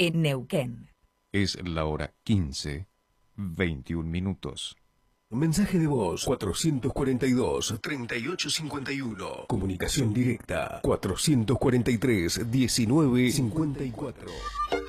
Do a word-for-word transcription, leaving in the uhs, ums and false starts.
en Neuquén. Es la hora quince, veintiún minutos. Mensaje de voz cuatrocientos cuarenta y dos, treinta y ocho cincuenta y uno. Comunicación directa cuatrocientos cuarenta y tres, diecinueve cincuenta y cuatro.